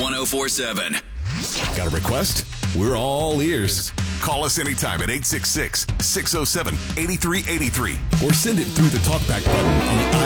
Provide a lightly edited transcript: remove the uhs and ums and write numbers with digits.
1047. Got a request? We're all ears. Call us anytime at 866-607-8383. Or send it through the talkback button on the